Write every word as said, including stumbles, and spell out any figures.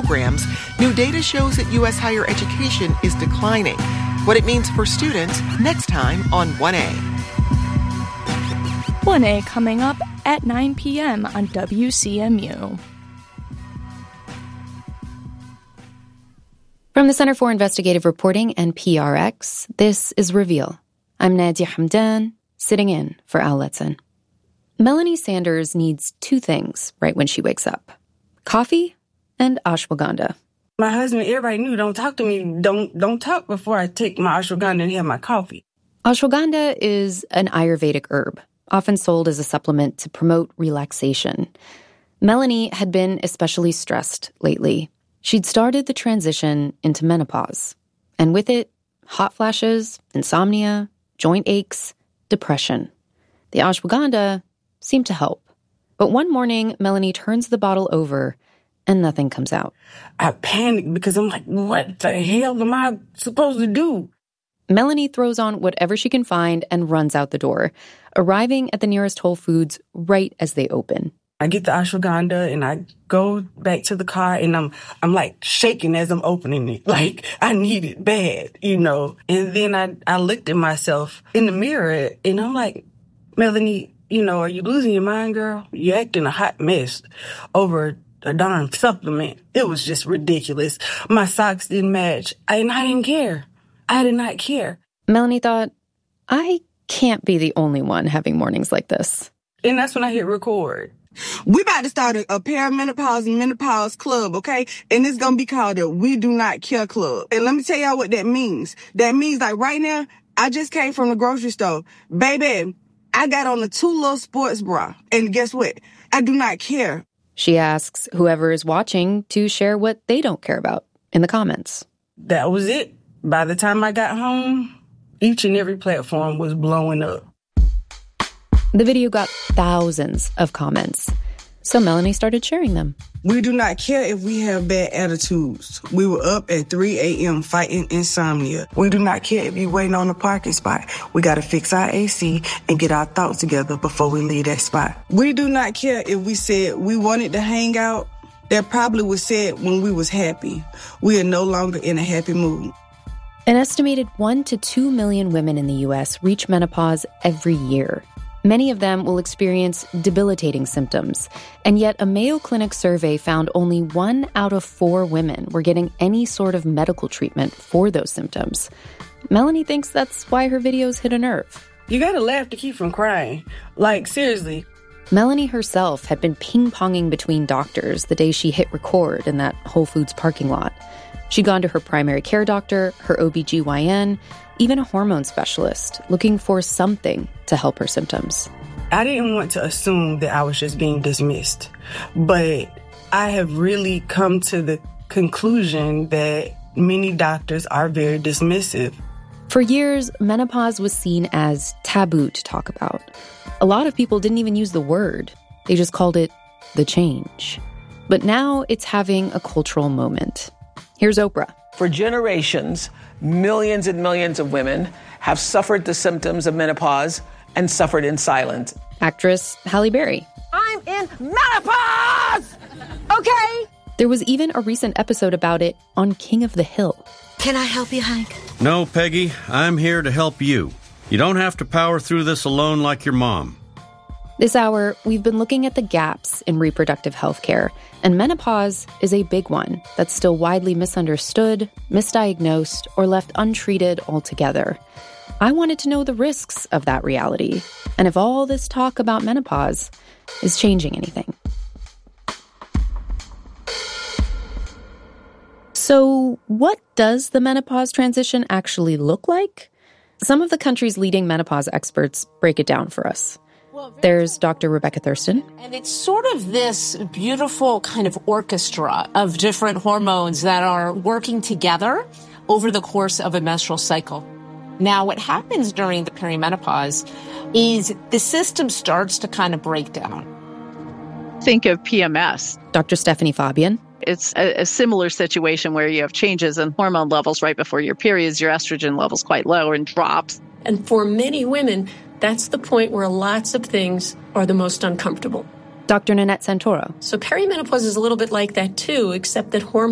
programs, new data shows that U S higher education is declining. What it means for students next time on one A. one A coming up at nine p.m. on W C M U. From the Center for Investigative Reporting and P R X, this is Reveal. I'm Nadia Hamdan, sitting in for Al Letson. Melanie Sanders needs two things right when she wakes up: coffee and ashwagandha. My husband, everybody knew, don't talk to me, don't don't talk before I take my ashwagandha and have my coffee. Ashwagandha is an Ayurvedic herb, often sold as a supplement to promote relaxation. Melanie had been especially stressed lately. She'd started the transition into menopause, and with it, hot flashes, insomnia, joint aches, depression. The ashwagandha seemed to help. But one morning, Melanie turns the bottle over and nothing comes out. I panicked because I'm like, what the hell am I supposed to do? Melanie throws on whatever she can find and runs out the door, arriving at the nearest Whole Foods right as they open. I get the ashwagandha and I go back to the car and I'm I'm like shaking as I'm opening it. Like I need it bad, you know. And then I, I looked at myself in the mirror and I'm like, Melanie, you know, are you losing your mind, girl? You're acting a hot mess over a darn supplement. It was just ridiculous. My socks didn't match. And I didn't care. I did not care. Melanie thought, I can't be the only one having mornings like this. And that's when I hit record. We about to start a, a perimenopause and menopause club, okay? And it's going to be called a We Do Not Care Club. And let me tell y'all what that means. That means, like, right now, I just came from the grocery store. Baby, I got on a two little sports bra. And guess what? I do not care. She asks whoever is watching to share what they don't care about in the comments. That was it. By the time I got home, each and every platform was blowing up. The video got thousands of comments, so Melanie started sharing them. We do not care if we have bad attitudes. We were up at three a.m. fighting insomnia. We do not care if you're waiting on a parking spot. We got to fix our A C and get our thoughts together before we leave that spot. We do not care if we said we wanted to hang out. That probably was said when we was happy. We are no longer in a happy mood. An estimated one to two million women in the U S reach menopause every year. Many of them will experience debilitating symptoms, and yet a Mayo Clinic survey found only one out of four women were getting any sort of medical treatment for those symptoms. Melanie thinks that's why her videos hit a nerve. You gotta laugh to keep from crying. Like, seriously. Melanie herself had been ping-ponging between doctors the day she hit record in that Whole Foods parking lot. She'd gone to her primary care doctor, her O B G Y N, even a hormone specialist, looking for something to help her symptoms. I didn't want to assume that I was just being dismissed, but I have really come to the conclusion that many doctors are very dismissive. For years, menopause was seen as taboo to talk about. A lot of people didn't even use the word. They just called it the change. But now it's having a cultural moment. Here's Oprah. For generations, millions and millions of women have suffered the symptoms of menopause and suffered in silence. Actress Halle Berry. I'm in menopause! Okay? There was even a recent episode about it on King of the Hill. Can I help you, Hank? No, Peggy. I'm here to help you. You don't have to power through this alone like your mom. This hour, we've been looking at the gaps in reproductive health care, and menopause is a big one that's still widely misunderstood, misdiagnosed, or left untreated altogether. I wanted to know the risks of that reality, and if all this talk about menopause is changing anything. So, what does the menopause transition actually look like? Some of the country's leading menopause experts break it down for us. There's Doctor Rebecca Thurston. And it's sort of this beautiful kind of orchestra of different hormones that are working together over the course of a menstrual cycle. Now, what happens during the perimenopause is the system starts to kind of break down. Think of P M S. Doctor Stephanie Fabian. It's a, a similar situation where you have changes in hormone levels right before your periods. Your estrogen level's quite low and drops. And for many women, that's the point where lots of things are the most uncomfortable. Doctor Nanette Santoro. So perimenopause is a little bit like that too, except that hormones